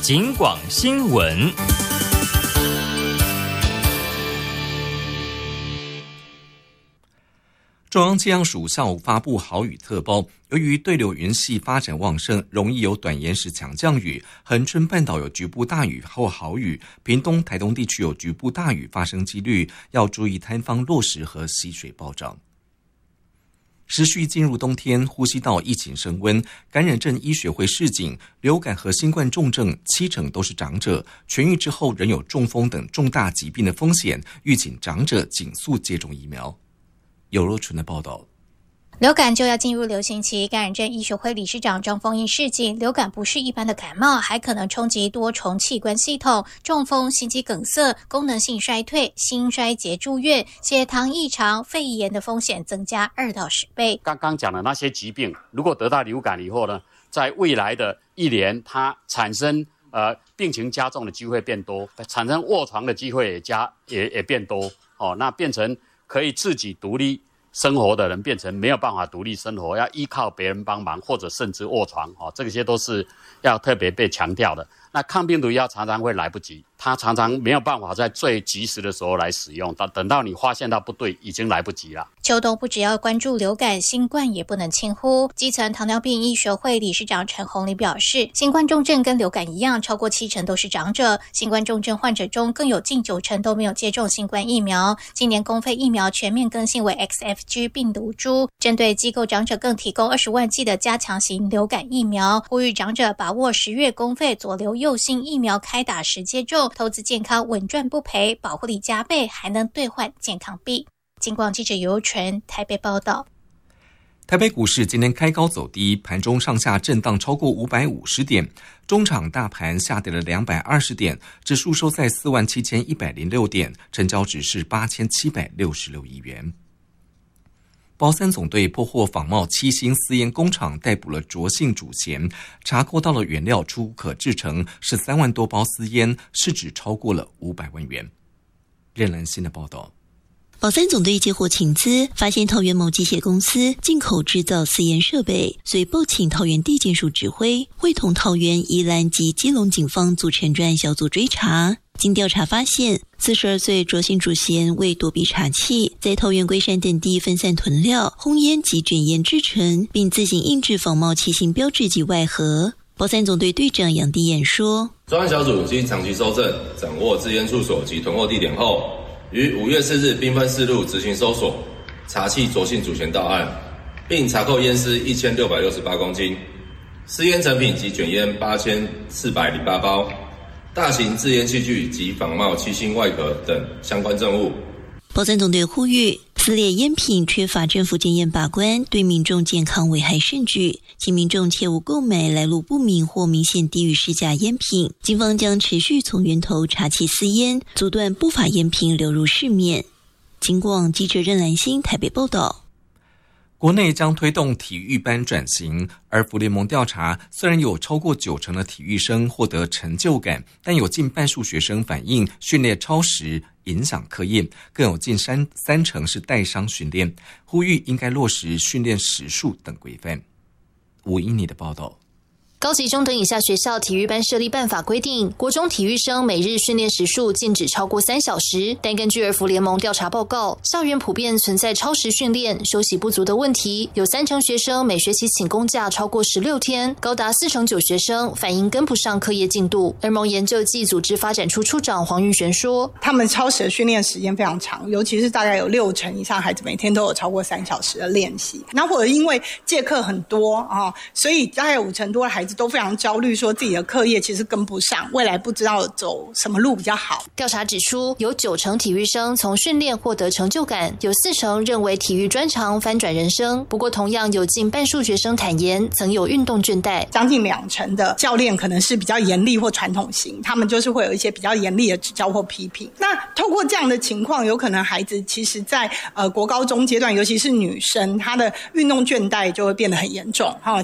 警广新闻。中央气象署下午发布豪雨特报，由于对流云系发展旺盛，容易有短延时强降雨，恒春半岛有局部大雨或豪雨，屏东、台东地区有局部大雨发生几率，要注意坍方落石和溪水暴涨。持续进入冬天，呼吸道疫情升温，感染症医学会示警，流感和新冠重症70%都是长者，痊愈之后仍有中风等重大疾病的风险，预请长者尽速接种疫苗。有若纯的报道。 流感就要进入流行期，感染症医学会理事长张丰毅示警，流感不是一般的感冒，还可能冲击多重器官系统，中风、心肌梗塞、功能性衰退、心衰竭住院，血糖异常、肺炎的风险增加2到10倍。 刚刚讲的那些疾病，如果得到流感以后呢，在未来的1年，它产生病情加重的机会变多，产生卧床的机会也变多，那变成可以自己独立生活的人变成没有办法独立生活，要依靠别人帮忙，或者甚至卧床，这些都是要特别被强调的。那抗病毒药常常会来不及，它常常没有办法在最及时的时候来使用，等到你发现到不对，已经来不及了。 秋冬不只要关注流感，新冠也不能轻忽。基层糖尿病医学会理事长陈宏礼表示，新冠重症跟流感一样，超过70%都是长者，新冠重症患者中更有近90%都没有接种新冠疫苗。今年公费疫苗全面更新为 XFG 病毒株，针对机构长者更提供20万剂的加强型流感疫苗，呼吁长者把握10月公费左流右性疫苗开打时接种，投资健康稳赚不赔，保护力加倍，还能兑换健康币。警广记者尤纯台北报道。 台北股市今天开高走低，盘中上下震荡超过550点，中场大盘下跌了220点，指数收在47106点，成交值是8766亿元。保三总队破获仿冒7星私烟工厂，逮捕了卓姓主嫌，查扣到了原料出可制成13万多包私烟，市值超过了500万元。任兰新的报道。 保三总队接获请资，发现桃园某机械公司进口制造私烟设备，遂报请桃园地检署指挥，会同桃园、宜兰及基隆警方组成专案小组追查。经调查发现，42岁卓姓主嫌为躲避查缉，在桃园龟山等地分散囤料、烘烟及卷烟制成，并自行印制仿冒7星标志及外盒。保三总队队长杨迪演说， 专案小组经长期搜证，掌握制烟处所及囤货地点后，于5月4日兵分4路执行搜索，查缉卓姓主嫌到案，并查扣烟丝1668公斤，私烟成品及卷烟8408包，大型制烟器具及仿冒7星外壳等相关证物。 保三总队呼吁，撕裂烟品缺乏政府检验把关，对民众健康危害甚巨，请民众切勿购买来路不明或明显低于市价烟品。警方将持续从源头查缉私烟，阻断不法烟品流入市面。警广记者任兰心台北报道。 国内将推动体育班转型，而福联盟调查，虽然有超过90%的体育生获得成就感，但有近半数学生反映训练超时影响课业，更有近三成是带伤训练，呼吁应该落实训练时数等规范。吴英妮的报道。 高级中等以下学校体育班设立办法规定，国中体育生每日训练时数禁止超过3小时，但根据儿福联盟调查报告，校园普遍存在超时训练、休息不足的问题，有3成学生每学期请公假超过16天，高达49%学生反映跟不上课业进度。儿盟研究暨组织发展处处长黄玉璇说， 他们超时的训练时间非常长，尤其是大概有6成以上孩子每天都有超过3小时的练习，那或者因为借课很多所以大概有5成多的孩子都非常焦虑，说自己的课业其实跟不上，未来不知道走什么路比较好。 调查指出，有9成体育生从训练获得成就感，有4成认为体育专长翻转人生。不过同样有近半数学生坦言曾有运动倦怠， 将近2成的教练可能是比较严厉或传统型，他们就是会有一些比较严厉的指教或批评。那透过这样的情况，有可能孩子其实在国高中阶段，尤其是女生，她的运动倦怠就会变得很严重